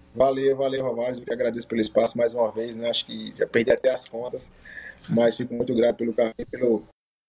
Valeu, Romário. Eu que agradeço pelo espaço mais uma vez, né? Acho que já perdi até as contas, mas fico muito grato pelo carinho, pelo.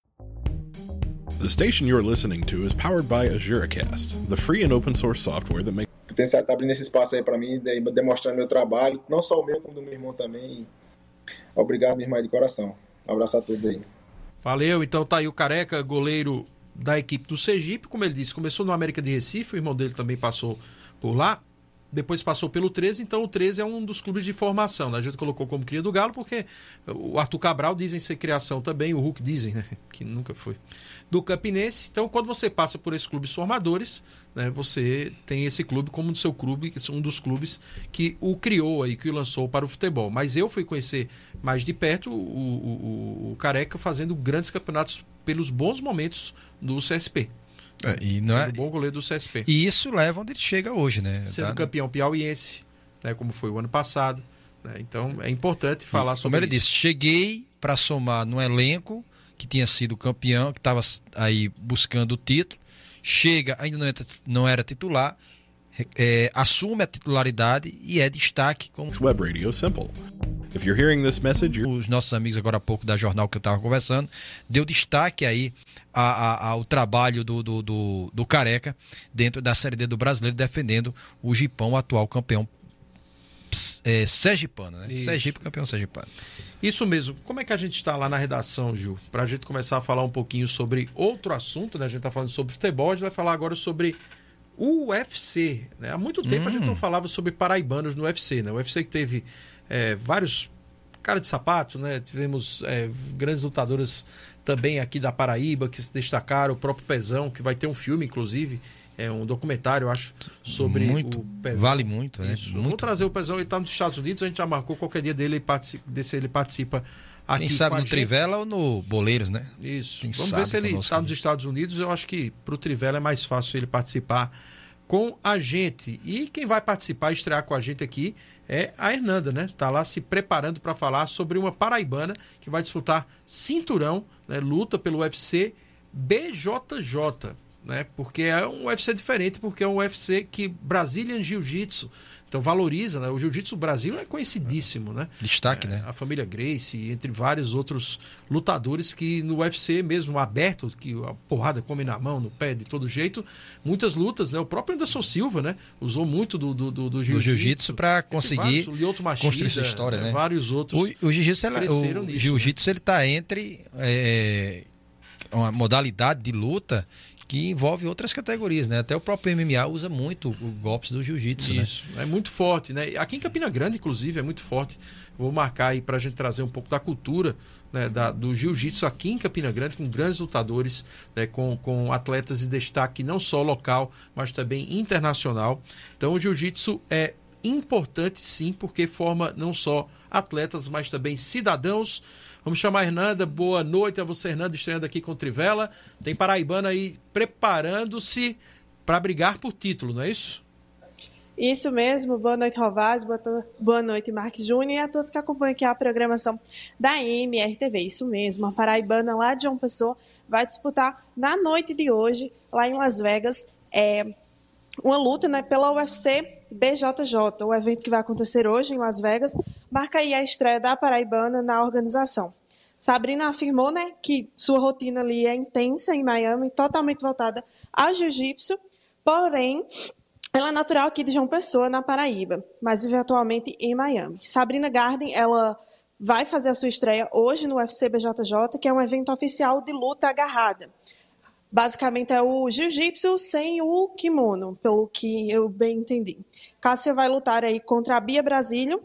The station you're listening to is powered by AzureCast, the free and open source software that makes... Tá abrindo esse espaço aí para mim, demonstrando meu trabalho, não só o meu, como do meu irmão também. Obrigado, minha irmã, de coração. Um abraço a todos aí. Valeu, então tá aí o Careca, goleiro da equipe do Sergipe, como ele disse, começou no América de Recife, o irmão dele também passou por lá, depois passou pelo 13, então o 13 é um dos clubes de formação, né? A gente colocou como cria do Galo, porque o Arthur Cabral dizem ser criação também, o Hulk dizem, né? Que nunca foi, do Campinense. Então, quando você passa por esses clubes formadores, né, você tem esse clube como seu clube, um dos clubes que o criou aí, que o lançou para o futebol. Mas eu fui conhecer mais de perto o Careca fazendo grandes campeonatos pelos bons momentos do CSP. E não sendo bom goleiro do CSP. E isso leva onde ele chega hoje, né? Sendo campeão piauiense, né, como foi o ano passado. Né? Então, é importante falar sobre isso. Como ele disse, cheguei para somar no elenco que tinha sido campeão, que estava aí buscando o título, chega, ainda não era titular, assume a titularidade e é destaque como... Web Radio Simple. If you're hearing this message, Os nossos amigos agora há pouco da jornal que eu estava conversando, deu destaque aí ao trabalho do Careca dentro da Série D do Brasileiro, defendendo o Gipão, o atual campeão sergipano, né? Sergipe, campeão sergipano. Isso mesmo. Como é que a gente está lá na redação, Gil? Para a gente começar a falar um pouquinho sobre outro assunto, né? A gente está falando sobre futebol, a gente vai falar agora sobre o UFC. Né? Há muito tempo a gente não falava sobre paraibanos no UFC, né? O UFC que teve vários cara de sapato, né? Tivemos grandes lutadoras também aqui da Paraíba que se destacaram, o próprio Pezão, que vai ter um filme, inclusive, um documentário, eu acho, sobre o Pezão. Vale muito, né? Isso. Vamos trazer o Pezão, ele está nos Estados Unidos, a gente já marcou qualquer dia dele, ele participa aqui. Quem sabe com a no gente. Trivela ou no Boleiros, né? Isso. Quem Vamos sabe ver se ele está nos Estados Unidos. Eu acho que para o Trivela é mais fácil ele participar com a gente. E quem vai participar, estrear com a gente aqui, é a Hernanda, né? Tá lá se preparando para falar sobre uma paraibana que vai disputar cinturão, né? Luta pelo UFC BJJ, né? Porque é um UFC diferente, porque é um UFC que Brazilian Jiu-Jitsu, então valoriza, né? O Jiu-Jitsu Brasil é conhecidíssimo, né? Destaque, né? A família Gracie, entre vários outros lutadores que no UFC mesmo aberto, que a porrada come na mão, no pé, de todo jeito, muitas lutas, né? O próprio Anderson Silva, né? Usou muito do Jiu-Jitsu para conseguir construir sua história, né? Vários outros o Jiu-Jitsu, cresceram nisso. O Jiu-Jitsu, ele tá entre uma modalidade de luta que envolve outras categorias, né? Até o próprio MMA usa muito os golpes do jiu-jitsu, né? Isso, é muito forte, né? Aqui em Campina Grande, inclusive, é muito forte. Vou marcar aí pra gente trazer um pouco da cultura, né, do jiu-jitsu aqui em Campina Grande, com grandes lutadores, né, com atletas de destaque não só local, mas também internacional. Então o jiu-jitsu é importante sim, porque forma não só atletas, mas também cidadãos. Vamos chamar a Hernanda. Boa noite a você, Hernanda, estreando aqui com o Trivela. Tem paraibana aí preparando-se para brigar por título, não é isso? Isso mesmo. Boa noite, Rovaz. Boa noite, Marques Júnior, e a todos que acompanham aqui a programação da MRTV. Isso mesmo. A paraibana lá de João Pessoa vai disputar na noite de hoje, lá em Las Vegas, uma luta, né, pela UFC BJJ, o evento que vai acontecer hoje em Las Vegas, marca aí a estreia da paraibana na organização. Sabrina afirmou, né, que sua rotina ali é intensa em Miami, totalmente voltada ao jiu-jitsu, porém, ela é natural aqui de João Pessoa, na Paraíba, mas vive atualmente em Miami. Sabrina Garden, ela vai fazer a sua estreia hoje no UFC BJJ, que é um evento oficial de luta agarrada. Basicamente é o jiu-jitsu sem o kimono, pelo que eu bem entendi. Cássia vai lutar aí contra a Bia Brasílio.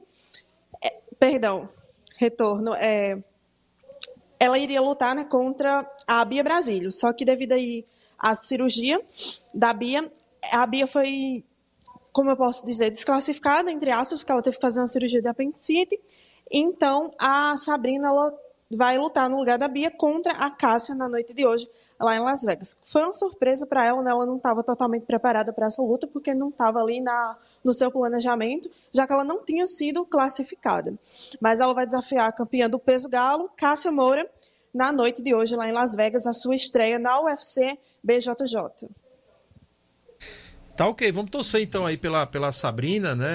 Ela iria lutar, né, contra a Bia Brasílio, só que devido aí à cirurgia da Bia, a Bia foi, como eu posso dizer, desclassificada, entre aspas, que ela teve que fazer uma cirurgia de apendicite. Então a Sabrina ela vai lutar no lugar da Bia contra a Cássia na noite de hoje, lá em Las Vegas. Foi uma surpresa para ela, né? Ela não estava totalmente preparada para essa luta, porque não estava ali no seu planejamento, já que ela não tinha sido classificada. Mas ela vai desafiar a campeã do peso galo, Cássia Moura, na noite de hoje, lá em Las Vegas, a sua estreia na UFC BJJ. Tá ok, vamos torcer então aí pela Sabrina, né?